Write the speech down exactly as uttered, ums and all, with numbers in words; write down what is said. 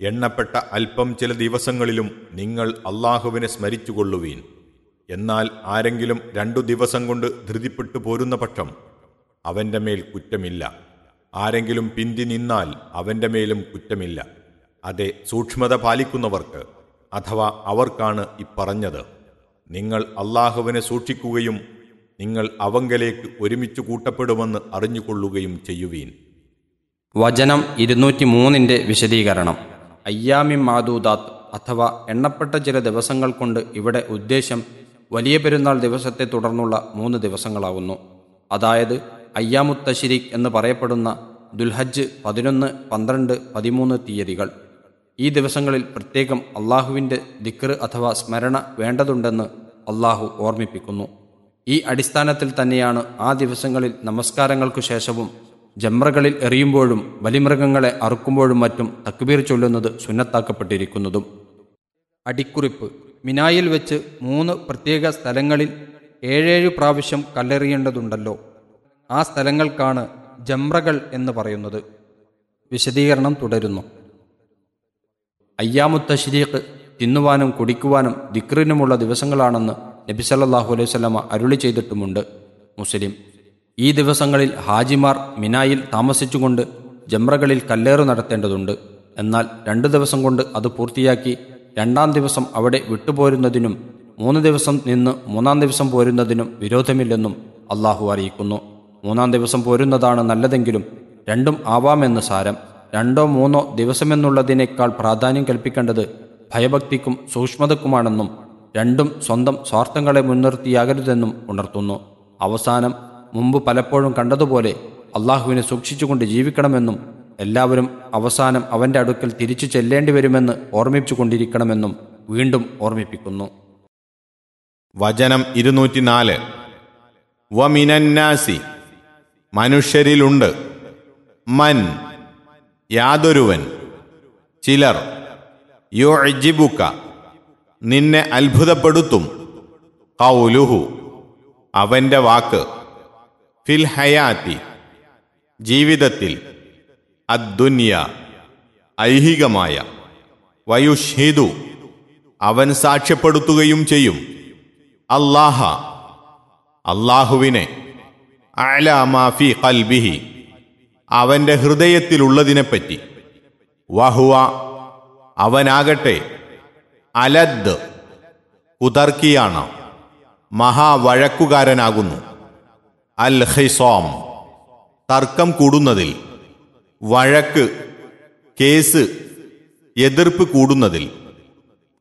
എണ്ണപ്പെട്ട അല്പം ചില ദിവസങ്ങളിലും നിങ്ങൾ അള്ളാഹുവിനെ സ്മരിച്ചുകൊള്ളുവീൻ. എന്നാൽ ആരെങ്കിലും രണ്ടു ദിവസം കൊണ്ട് ധൃതിപ്പെട്ടു പോരുന്ന പക്ഷം അവന്റെ മേൽ കുറ്റമില്ല. ആരെങ്കിലും പിന്തി നിന്നാൽ അവന്റെ മേലും കുറ്റമില്ല. അതെ, സൂക്ഷ്മത പാലിക്കുന്നവർക്ക് അഥവാ അവർക്കാണ് ഇപ്പറഞ്ഞത്. നിങ്ങൾ അള്ളാഹുവിനെ സൂക്ഷിക്കുകയും നിങ്ങൾ അവങ്കലേക്ക് ഒരുമിച്ച് കൂട്ടപ്പെടുമെന്ന് അറിഞ്ഞുകൊള്ളുകയും ചെയ്യുവീൻ. വചനം ഇരുന്നൂറ്റി മൂന്നിൻ്റെ വിശദീകരണം. അയ്യാമി മാദൂദാത്ത് അഥവാ എണ്ണപ്പെട്ട ചില ദിവസങ്ങൾ കൊണ്ട് ഇവിടെ ഉദ്ദേശം വലിയ പെരുന്നാൾ ദിവസത്തെ തുടർന്നുള്ള മൂന്ന് ദിവസങ്ങളാകുന്നു. അതായത് അയ്യാമുത്ത് തശ്രീഖ് എന്ന് പറയപ്പെടുന്ന ദുൽഹജ്ജ് പതിനൊന്ന്, പന്ത്രണ്ട്, പതിമൂന്ന് തീയതികൾ. ഈ ദിവസങ്ങളിൽ പ്രത്യേകം അള്ളാഹുവിൻ്റെ ദിക്ർ അഥവാ സ്മരണ വേണ്ടതുണ്ടെന്ന് അള്ളാഹു ഓർമ്മിപ്പിക്കുന്നു. ഈ അടിസ്ഥാനത്തിൽ തന്നെയാണ് ആ ദിവസങ്ങളിൽ നമസ്കാരങ്ങൾക്കു ശേഷവും ജംറകളിൽ എറിയുമ്പോഴും ബലിമൃഗങ്ങളെ അറുക്കുമ്പോഴും മറ്റും തക്ബീർ ചൊല്ലുന്നത് സുന്നത്താക്കപ്പെട്ടിരിക്കുന്നതും. അടിക്കുറിപ്പ്: മിനായിൽ വെച്ച് മൂന്ന് പ്രത്യേക സ്ഥലങ്ങളിൽ ഏഴേഴു പ്രാവശ്യം കല്ലെറിയേണ്ടതുണ്ടല്ലോ. ആ സ്ഥലങ്ങൾക്കാണ് ജംറകൾ എന്ന് പറയുന്നത്. വിശദീകരണം തുടരുന്നു. അയ്യാമുത്ത് തശ്രീഖ് തിന്നുവാനും കുടിക്കുവാനും ദിക്റിനുമുള്ള ദിവസങ്ങളാണെന്ന് നബി സല്ലല്ലാഹു അലൈഹി വസല്ലമ അരുളി ചെയ്തിട്ടുമുണ്ട്. മുസ്ലിം. ഈ ദിവസങ്ങളിൽ ഹാജിമാർ മിനായിൽ താമസിച്ചുകൊണ്ട് ജംറകളിൽ കല്ലേറു നടത്തേണ്ടതുണ്ട്. എന്നാൽ രണ്ടു ദിവസം കൊണ്ട് അത് പൂർത്തിയാക്കി രണ്ടാം ദിവസം അവിടെ വിട്ടുപോരുന്നതിനും മൂന്ന് ദിവസം നിന്ന് മൂന്നാം ദിവസം പോരുന്നതിനും വിരോധമില്ലെന്നും അള്ളാഹു അറിയിക്കുന്നു. മൂന്നാം ദിവസം പോരുന്നതാണ് നല്ലതെങ്കിലും രണ്ടും ആവാമെന്ന് സാരം. രണ്ടോ മൂന്നോ ദിവസമെന്നുള്ളതിനേക്കാൾ പ്രാധാന്യം കൽപ്പിക്കേണ്ടത് ഭയഭക്തിക്കും സൂക്ഷ്മതക്കുമാണെന്നും രണ്ടും സ്വന്തം സ്വാർത്ഥങ്ങളെ മുൻനിർത്തിയാകരുതെന്നും ഉണർത്തുന്നു. അവസാനം മുമ്പ് പലപ്പോഴും കണ്ടതുപോലെ അള്ളാഹുവിനെ സൂക്ഷിച്ചുകൊണ്ട് ജീവിക്കണമെന്നും എല്ലാവരും അവസാനം അവൻ്റെ അടുക്കൽ തിരിച്ചു ചെല്ലേണ്ടി വരുമെന്ന് ഓർമ്മിച്ചു കൊണ്ടിരിക്കണമെന്നും വീണ്ടും ഓർമ്മിപ്പിക്കുന്നു. വചനം ഇരുന്നൂറ്റിനാല്. വമിനന്നാസി മനുഷ്യരിലുണ്ട്, മൻ യാതൊരുവൻ, ചിലർ, യുഅ്ജിബുക നിന്നെ അത്ഭുതപ്പെടുത്തും, ഖൗലുഹു അവൻ്റെ വാക്ക്, ഫിൽ ഹയാത്തി ജീവിതത്തിൽ, അദ്ദുനിയ ഐഹികമായ, വയുഷ്ഹിദു അവൻ സാക്ഷ്യപ്പെടുത്തുകയും ചെയ്യും, അല്ലാഹ അല്ലാഹുവിനെ, അലാ മാ ഫീ ഖൽബിഹി അവൻ്റെ ഹൃദയത്തിലുള്ളതിനെപ്പറ്റി, വഹുവ അവനാകട്ടെ, അലദ് കുതർക്കിയാണ്, മഹാവഴക്കുകാരനാകുന്നു, അൽ ഖിസാം തർക്കം കൂടുന്നതിൽ, വഴക്ക് കേസ് എതിർപ്പ് കൂടുന്നതിൽ.